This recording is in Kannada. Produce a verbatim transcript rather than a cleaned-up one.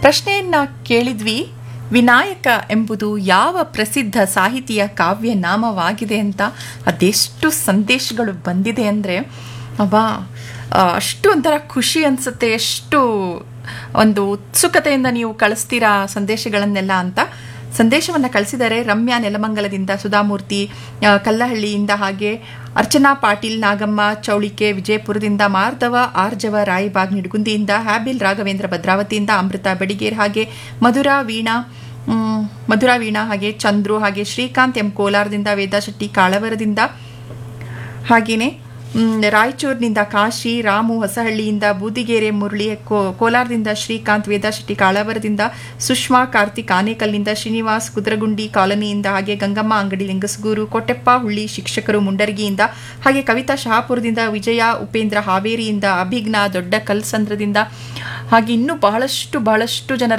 ಪ್ರಶ್ನೆಯನ್ನ ಕೇಳಿದ್ವಿ, ವಿನಾಯಕ ಎಂಬುದು ಯಾವ ಪ್ರಸಿದ್ಧ ಸಾಹಿತಿಯ ಕಾವ್ಯ ನಾಮವಾಗಿದೆ ಅಂತ. ಅದೆಷ್ಟು ಸಂದೇಶಗಳು ಬಂದಿದೆ ಅಂದರೆ ಅಬ್ಬಾ, ಅಷ್ಟು ಒಂಥರ ಖುಷಿ ಅನಿಸುತ್ತೆ, ಎಷ್ಟು ಒಂದು ಉತ್ಸುಕತೆಯಿಂದ ನೀವು ಕಳಿಸ್ತೀರಾ ಸಂದೇಶಗಳನ್ನೆಲ್ಲ ಅಂತ. ಸಂದೇಶವನ್ನು ಕಳಿಸಿದರೆ ರಮ್ಯಾ ನೆಲಮಂಗಲದಿಂದ, ಸುಧಾಮೂರ್ತಿ ಕಲ್ಲಹಳ್ಳಿಯಿಂದ, ಹಾಗೆ ಅರ್ಚನಾ ಪಾಟೀಲ್ ನಾಗಮ್ಮ ಚೌಳಿಕೆ ವಿಜಯಪುರದಿಂದ, ಮಾರ್ಧವ ಆರ್ಜವ ರಾಯಬಾಗ್ ನಿಡಗುಂದಿಯಿಂದ, ಹ್ಯಾಬಿಲ್ ರಾಘವೇಂದ್ರ ಭದ್ರಾವತಿಯಿಂದ, ಅಮೃತ ಬೆಡಿಗೇರ್, ಹಾಗೆ ಮಧುರಾ ವೀಣಾ ಮಧುರಾ ವೀಣಾ ಹಾಗೆ ಚಂದ್ರು, ಹಾಗೆ ಶ್ರೀಕಾಂತ್ ಎಂ ಕೋಲಾರದಿಂದ, ವೇದಾ ಶೆಟ್ಟಿ ಕಾಳವರದಿಂದ, ಹಾಗೆಯೇ ರಾಯಚೂರಿನಿಂದ ಕಾಶಿ, ರಾಮು ಹೊಸಹಳ್ಳಿಯಿಂದ, ಬೂದಿಗೆರೆ ಮುರಳಿ, ಕೋಲಾರದಿಂದ ಶ್ರೀಕಾಂತ್, ವೇದಾ ಶೆಟ್ಟಿ ಕಾಳವರದಿಂದ, ಸುಷ್ಮಾ ಕಾರ್ತಿಕ್ ಆನೇಕಲ್ನಿಂದ, ಶ್ರೀನಿವಾಸ್ ಕುದ್ರಗುಂಡಿ ಕಾಲೋನಿಯಿಂದ, ಹಾಗೆ ಗಂಗಮ್ಮ ಅಂಗಡಿ ಲಿಂಗಸಗೂರು, ಕೊಟ್ಟೆಪ್ಪ ಹುಳ್ಳಿ ಶಿಕ್ಷಕರು ಮುಂಡರಗಿಯಿಂದ, ಹಾಗೆ ಕವಿತಾ ಶಹಾಪುರದಿಂದ, ವಿಜಯ ಉಪೇಂದ್ರ ಹಾವೇರಿಯಿಂದ, ಅಭಿಜ್ಞಾ ದೊಡ್ಡ ಕಲ್ಸಂದ್ರದಿಂದ, ಹಾಗೆ ಇನ್ನೂ ಬಹಳಷ್ಟು ಬಹಳಷ್ಟು ಜನರ